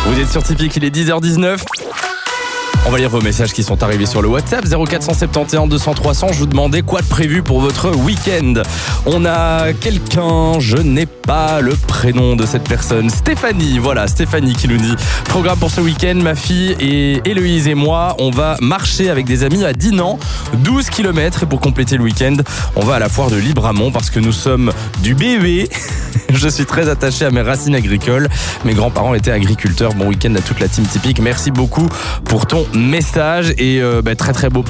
Vous êtes sur Typique, il est 10h19. On va lire vos messages qui sont arrivés sur le WhatsApp 0471 200 300. Je vous demandais quoi de prévu pour votre week-end. On a quelqu'un, je n'ai pas le prénom de cette personne. Stéphanie, voilà, Stéphanie qui nous dit: programme pour ce week-end, ma fille et Héloïse et moi, on va marcher avec des amis à Dinan, 12 km. Et pour compléter le week-end, on va à la foire de Libramont parce que nous sommes du BEE. Je suis très attaché à mes racines agricoles. Mes grands-parents étaient agriculteurs. Bon week-end à toute la team Typique. Merci beaucoup pour ton message et très très beau